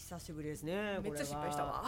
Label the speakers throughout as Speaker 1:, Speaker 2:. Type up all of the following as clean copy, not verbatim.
Speaker 1: 久しぶりですね。
Speaker 2: めっちゃ失敗したわ。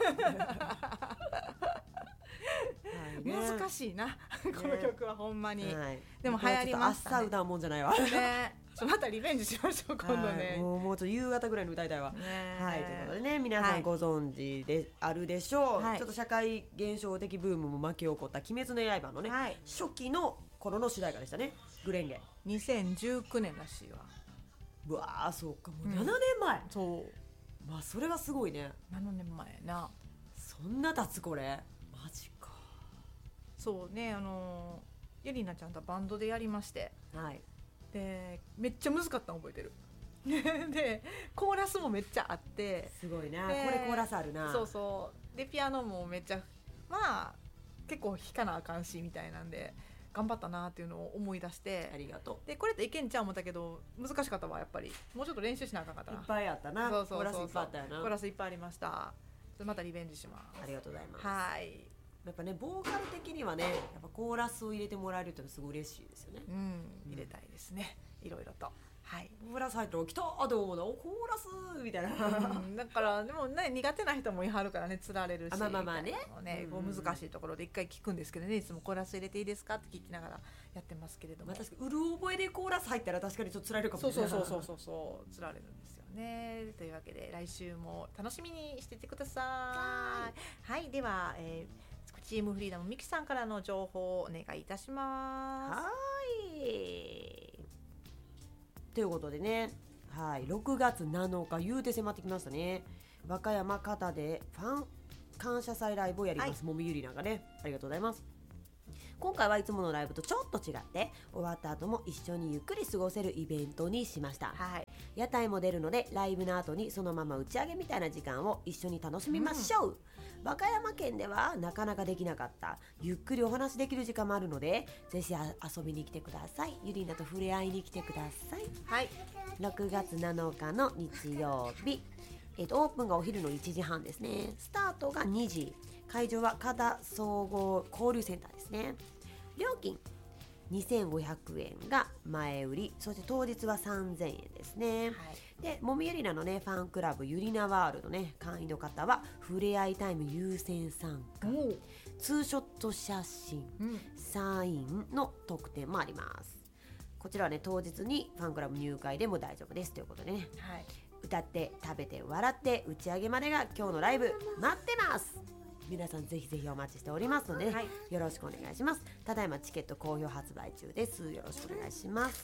Speaker 2: 難しいな、この曲はほんまに、でも流行りましたね。
Speaker 1: 朝歌うもんじゃないわ
Speaker 2: ね。またリベンジしましょう今度ね。
Speaker 1: もうちょっと夕方ぐらいに歌いたいわ。はい、ということでね、皆さんご存知であるでしょう。ちょっと社会現象的ブームも巻き起こった鬼滅の刃のね、初期の頃の主題歌でしたね。グレンゲ。
Speaker 2: 2019年らしいわ。
Speaker 1: うわー、そうか、もう7年前。
Speaker 2: そう。
Speaker 1: まあそれはすごいね。
Speaker 2: 7年前な。
Speaker 1: そんな経つこれ。マジか。
Speaker 2: そうね、ゆりなちゃんとバンドでやりまして、
Speaker 1: はい、
Speaker 2: でめっちゃ難かったの覚えてるでコーラスもめっちゃあって、
Speaker 1: すごいな、これコーラスあるな。
Speaker 2: そうそうでピアノもめっちゃまあ結構弾かなあかんしみたいなんで頑張ったなっていうのを思い出して、
Speaker 1: ありがと
Speaker 2: う。でこれっていけんちゃう思ったけど難しかったわ。やっぱりもうちょっと練習しなあかんかったな。
Speaker 1: いっぱいあったな。
Speaker 2: そうそうそうそう、
Speaker 1: コーラスいっぱいあったよな。
Speaker 2: コーラスいっぱいありました。またリベンジします。
Speaker 1: ありがとうございます。
Speaker 2: はい。
Speaker 1: やっぱね、ボーカル的にはね、やっぱコーラスを入れてもらえるってのはすごい嬉しいですよね。
Speaker 2: 入れたいですね、いろいろと。はい、
Speaker 1: コーラス入ったら来たーと思うの、コーラスみたいな、
Speaker 2: だからでもね、苦手な人もいはるからね、つられるし、
Speaker 1: まあね、
Speaker 2: こう難しいところで一回聞くんですけどね、いつもコーラス入れていいですかって聞きながらやってますけれども、
Speaker 1: 確かにうる覚えでコーラス入ったら確かにちょっとつられるかもしれない。
Speaker 2: そうつられるんですよね。というわけで来週も楽しみにしててください。はい、では、チームフリーダムミキさんからの情報をお願いいたします。
Speaker 1: はい、ということでね、はい、6月7日言うて迫ってきましたね。和歌山方でファン感謝祭ライブをやります。もみゆりなんかね、ありがとうございます。今回はいつものライブとちょっと違って終わった後も一緒にゆっくり過ごせるイベントにしました。屋台も出るのでライブの後にそのまま打ち上げみたいな時間を一緒に楽しみましょう。和歌山県ではなかなかできなかったゆっくりお話できる時間もあるので、ぜひ遊びに来てください。ゆりなと触れ合いに来てください。はい、6月7日の日曜日、オープンがお昼の1時半ですね。スタートが2時、会場は加田総合交流センターですね。料金2500円が前売り、そして当日は3000円ですね。で、もみゆりなのねファンクラブゆりなワールドね、会員の方はふれあいタイム優先参加、ツーショット写真、サインの特典もあります。こちらはね、当日にファンクラブ入会でも大丈夫ですということでね、歌って食べて笑って打ち上げまでが今日のライブ待ってます。皆さんぜひぜひお待ちしておりますので、よろしくお願いします。ただいまチケット好評発売中です。よろしくお願いします。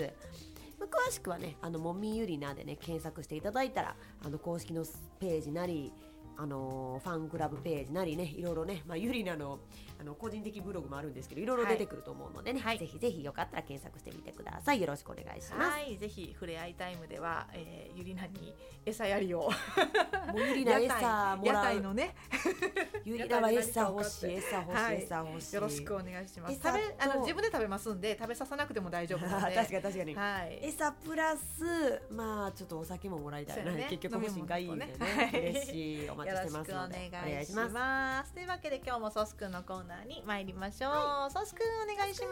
Speaker 1: 詳しくはね、もみゆりなでね検索していただいたら、公式のページなりファンクラブページなりね、いろいろね、ゆりなの個人的ブログもあるんですけど、いろいろ出てくると思うのでね、ぜひぜひよかったら検索してみてください。よろしくお願いします。
Speaker 2: ぜひふれあいタイムでは、ゆりなに餌やりを
Speaker 1: もうゆりな餌もらう、
Speaker 2: 屋台のね
Speaker 1: ゆりなは餌欲しい、餌欲しい、
Speaker 2: よろしくお願いします。自分で食べますんで、食べささなくても大丈夫なので
Speaker 1: 確かに、餌プラスちょっとお酒ももらいたいな、結局欲しいがいいんでね、嬉しい。お待ちしてますのでお願いします。
Speaker 2: というわけで今日もソースくんのコーナーに参りましょう。ソースくんお願いします。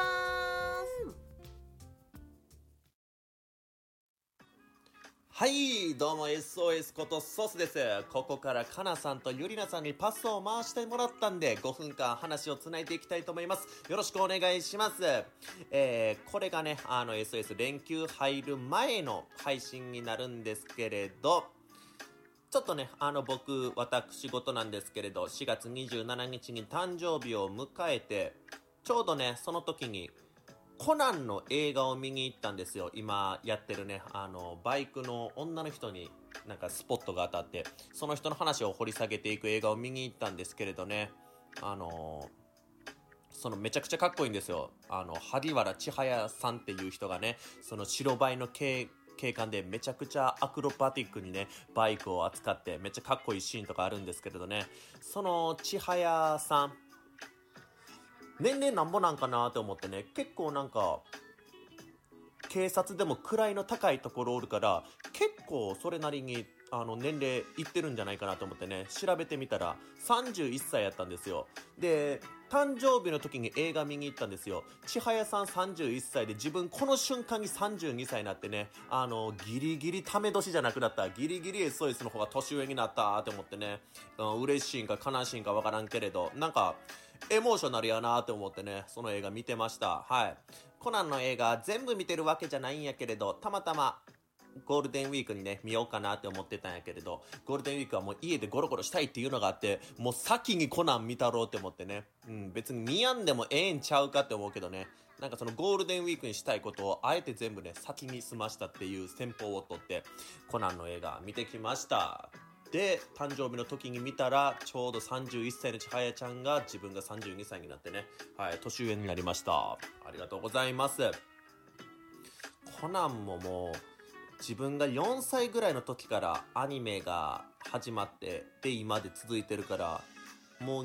Speaker 3: はい、どうも SOS ことソースです。ここからかなさんとゆりなさんにパスを回してもらったんで、5分間話をつないでいきたいと思います。よろしくお願いします。これがね、SOS 連休入る前の配信になるんですけれど、ちょっとね、私事なんですけれど、4月27日に誕生日を迎えて、ちょうどね、その時に、コナンの映画を見に行ったんですよ。今やってるね、バイクの女の人になんかスポットが当たって、その人の話を掘り下げていく映画を見に行ったんですけれどね、そのめちゃくちゃかっこいいんですよ。萩原千早さんっていう人がね、その白バイの警官でめちゃくちゃアクロバティックにねバイクを扱ってめっちゃかっこいいシーンとかあるんですけれどね、その千早さん年齢なんぼなんかなって思ってね、結構なんか警察でも位の高いところおるから、結構それなりに年齢いってるんじゃないかなと思ってね、調べてみたら31歳やったんですよ。で誕生日の時に映画見に行ったんですよ。千早さん31歳で、自分この瞬間に32歳になってね、ギリギリため年じゃなくなった、ギリギリ SOS の方が年上になったって思ってね、嬉しいんか悲しいんかわからんけれど、なんかエモーショナルやなって思ってね、その映画見てました。はい。コナンの映画全部見てるわけじゃないんやけれど、たまたまゴールデンウィークにね見ようかなって思ってたんやけれど、ゴールデンウィークはもう家でゴロゴロしたいっていうのがあって、もう先にコナン見たろうって思ってね、別に見やんでもええんちゃうかって思うけどね、なんかそのゴールデンウィークにしたいことをあえて全部ね先に済ましたっていう戦法をとってコナンの映画見てきました。で誕生日の時に見たらちょうど31歳の千早ちゃんが自分が32歳になってね、はい、年上になりました。ありがとうございます。コナンももう自分が4歳ぐらいの時からアニメが始まってで今で続いてるから、もう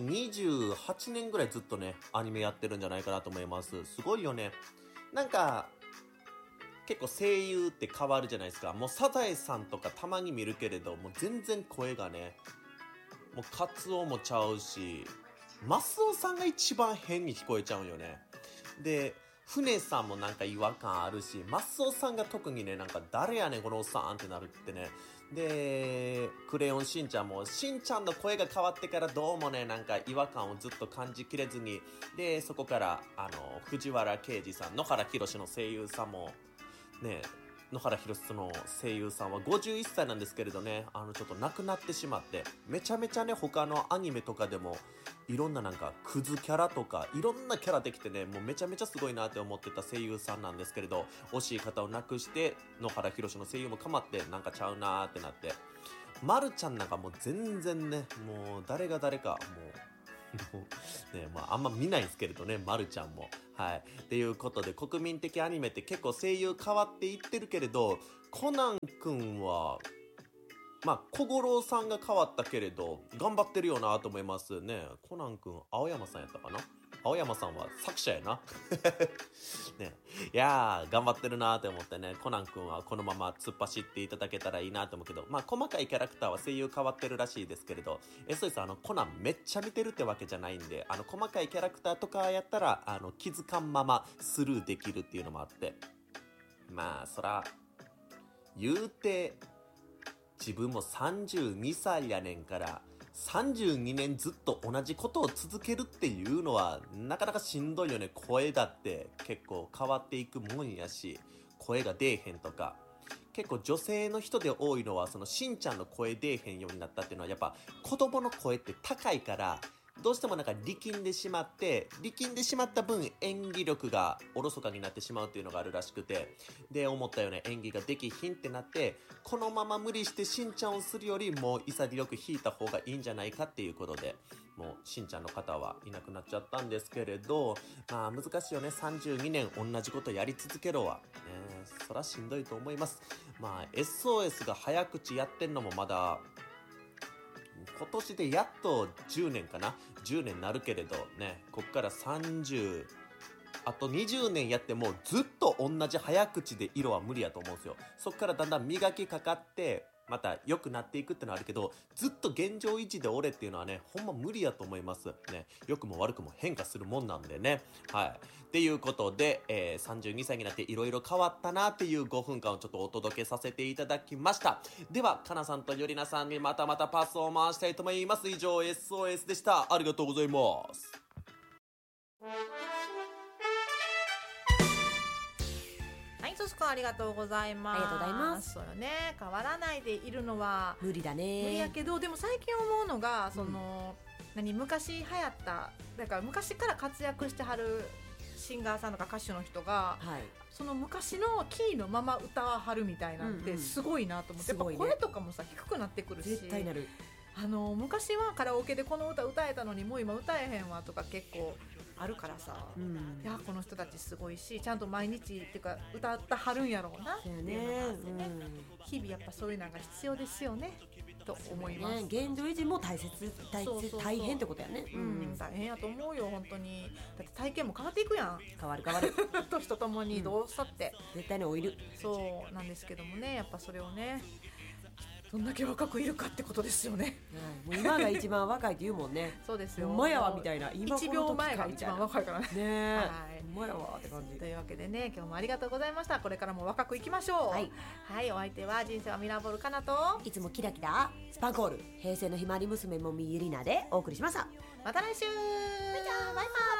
Speaker 3: 28年ぐらいずっとねアニメやってるんじゃないかなと思います。すごいよね。なんか結構声優って変わるじゃないですか。もうサザエさんとかたまに見るけれど、もう全然声がね、もうカツオもちゃうし、マスオさんが一番変に聞こえちゃうんよね。で船さんもなんか違和感あるし、マスオさんが特にね、なんか誰やねんこのおっさんってなるってね。でクレヨンしんちゃんもしんちゃんの声が変わってからどうもね、なんか違和感をずっと感じきれずに、でそこから藤原啓治さん、野原ひろしの声優さんもね、野原ひろしの声優さんは51歳なんですけれどね、ちょっと亡くなってしまって、めちゃめちゃね他のアニメとかでもいろんななんかクズキャラとかいろんなキャラできてね、もうめちゃめちゃすごいなって思ってた声優さんなんですけれど、惜しい方を亡くして野原ひろしの声優もかまってなんかちゃうなーってなって、まるちゃんなんかもう全然ね、もう誰が誰かもうね、まああんま見ないんですけれどね、まるちゃんも。はい。っていうことで、国民的アニメって結構声優変わっていってるけれど、コナン君は、まあ小五郎さんが変わったけれど、頑張ってるよなと思いますね。コナン君、青山さんやったかな？青山さんは作者やな。ね、いやー頑張ってるなーって思ってね、コナン君はこのまま突っ走っていただけたらいいなと思うけど、まあ細かいキャラクターは声優変わってるらしいですけれど、SOS コナンめっちゃ見てるってわけじゃないんで、細かいキャラクターとかやったら気づかんままスルーできるっていうのもあって、まあそら言うて自分も32歳やねんから、32年ずっと同じことを続けるっていうのはなかなかしんどいよね。声だって結構変わっていくもんやし、声が出えへんとか、結構女性の人で多いのはそのしんちゃんの声出えへんようになったっていうのは、やっぱ子供の声って高いからどうしてもなんか力んでしまった分演技力がおろそかになってしまうっていうのがあるらしくて、で思ったような演技ができひんってなって、このまま無理してしんちゃんをするよりもう潔く弾いた方がいいんじゃないかっていうことで、もうしんちゃんの方はいなくなっちゃったんですけれど、まあ難しいよね。32年同じことやり続けろは、そらしんどいと思います。まあ SOS が早口やってんのもまだ今年でやっと10年かな、10年なるけれどね、こっから30、あと20年やってもずっと同じ早口で色は無理やと思うんですよ。そっからだんだん磨きかかってまた良くなっていくってのはあるけど、ずっと現状維持で俺っていうのはね、ほんま無理やと思いますね。良くも悪くも変化するもんなんでね。はい。っていうことで、32歳になっていろいろ変わったなっていう5分間をちょっとお届けさせていただきました。では、かなさんとゆりなさんにまたパスを回したいと思います。以上、SOS でした。ありがとうございます。
Speaker 2: トシ君ありがとうございます。
Speaker 1: ありがとうございます。
Speaker 2: そうよね、変わらないでいるのは
Speaker 1: 無理だね。
Speaker 2: 無理やけど、でも最近思うのがその、昔流行っただから昔から活躍してはるシンガーさんとか歌手の人が、その昔のキーのまま歌わはるみたいなんてすごいなと思って、やっぱ声とかもさ低くなってくるし、
Speaker 1: 絶対なる。
Speaker 2: 昔はカラオケでこの歌歌えたのにもう今歌えへんわとか結構あるからさ、いやこの人たちすごいし、ちゃんと毎日っていうか歌ってはるんやろうなっていうのがあってね、日々やっぱそういうのが必要ですよねと思います。
Speaker 1: 現状維持も大変ってことやね。
Speaker 2: 大変やと思うよ本当に。だって体験も変わっていくやん。
Speaker 1: 変わる
Speaker 2: 年とともにどうしたって、
Speaker 1: 絶対に老いる。
Speaker 2: そうなんですけどもね、やっぱそれをねどんだけ若くいるかってことですよね。
Speaker 1: もう今が一番若いって言うもんね。
Speaker 2: そうですよ。
Speaker 1: ほんまやわみたいな。今
Speaker 2: 1秒前が一番若いからね。
Speaker 1: ねえ。
Speaker 2: はい
Speaker 1: ほんまやわって感じ。
Speaker 2: というわけでね、今日もありがとうございました。これからも若くいきましょう。
Speaker 1: はい、
Speaker 2: はい、お相手は人生はミラーボールかなと、
Speaker 1: いつもキラキラスパンコール平成のひまわり娘もみゆりなでお送りしました。
Speaker 2: また来週。バイバイ。